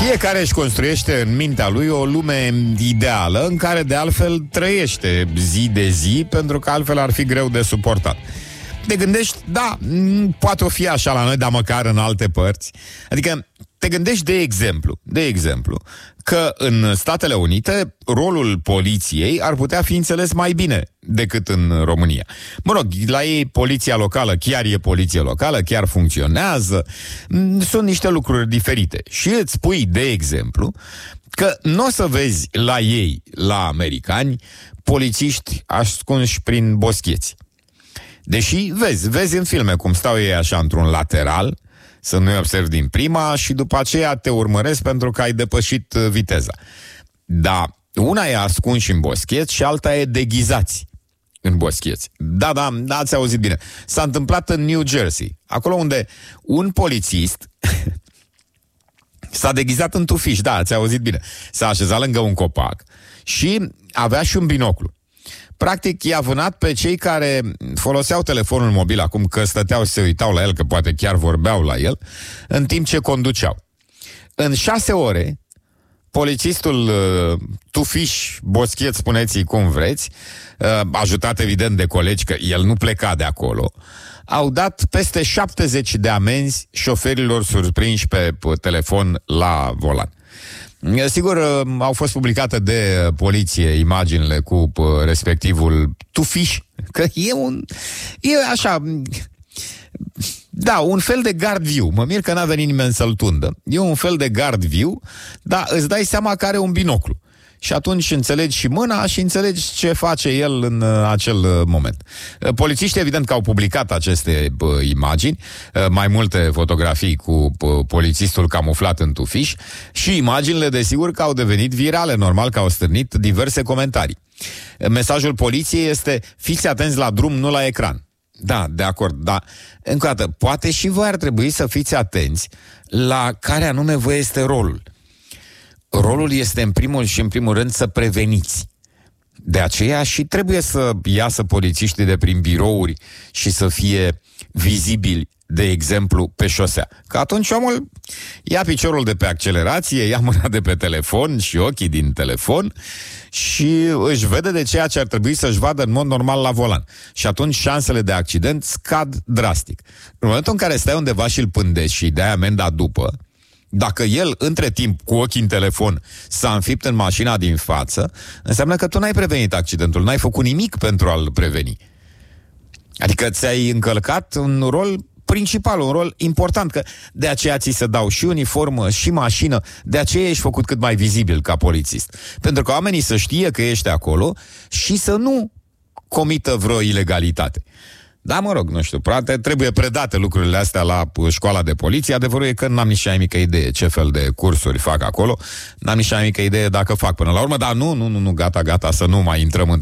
Fiecare își construiește în mintea lui o lume ideală în care de altfel trăiește zi de zi, pentru că altfel ar fi greu de suportat. Te gândești, da, poate o fi așa la noi, dar măcar în alte părți. Adică te gândești de exemplu, că în Statele Unite rolul poliției ar putea fi înțeles mai bine decât în România. Mă rog, la ei poliția locală chiar e poliție locală, chiar funcționează, sunt niște lucruri diferite. Și îți spui, de exemplu, că nu o să vezi la ei, la americani, polițiști ascunși prin boscheți. Deși vezi în filme cum stau ei așa într-un lateral, să nu-i observi din prima și după aceea te urmăresc pentru că ai depășit viteza. Dar una e ascunși în boscheți și alta e deghizați în boscheți. Da, ați auzit bine. S-a întâmplat în New Jersey, acolo unde un polițist s-a deghizat în tufiș, da, ați auzit bine. S-a așezat lângă un copac și avea și un binoclu. Practic, i-a vânat pe cei care foloseau telefonul mobil acum, că stăteau și se uitau la el, că poate chiar vorbeau la el, în timp ce conduceau. În 6 ore, polițistul tufiș, boschet, spuneți-i cum vreți, ajutat evident de colegi, că el nu pleca de acolo, au dat peste 70 de amenzi șoferilor surprinși pe telefon la volan. Sigur, au fost publicate de poliție imaginile cu respectivul tufiș, că e așa, da, un fel de gard viu. Mă mir că n-a venit nimeni să-l tundă. E un fel de gard viu, dar îți dai seama că are un binoclu. Și atunci înțelegi și mâna și înțelegi ce face el în acel moment. Polițiștii evident că au publicat aceste imagini, mai multe fotografii cu polițistul camuflat în tufiș și imaginile desigur că au devenit virale, normal că au stârnit diverse comentarii. Mesajul poliției este: fiți atenți la drum, nu la ecran. Da, de acord, dar încă o dată, poate și voi ar trebui să fiți atenți la care anume vă este rolul. Rolul este în primul rând să preveniți. De aceea și trebuie să iasă polițiștii de prin birouri și să fie vizibili, de exemplu, pe șosea. Că atunci omul ia piciorul de pe accelerație, ia mâna de pe telefon și ochii din telefon și își vede de ceea ce ar trebui să-și vadă în mod normal la volan. Și atunci șansele de accident scad drastic. În momentul în care stai undeva și îl pândești și dai amenda după, dacă el, între timp, cu ochii în telefon, s-a înfipt în mașina din față, înseamnă că tu n-ai prevenit accidentul, n-ai făcut nimic pentru a-l preveni. Adică ți-ai încălcat un rol principal, un rol important, că de aceea ți se dau și uniformă, și mașină, de aceea ești făcut cât mai vizibil ca polițist. Pentru că oamenii să știe că ești acolo și să nu comită vreo ilegalitate. Da, mă rog, nu știu, poate trebuie predate lucrurile astea la școala de poliție. Adevărul e că n-am nici mai mică idee ce fel de cursuri fac acolo, n-am nici mai mică idee dacă fac până la urmă, dar nu, gata, să nu mai intrăm în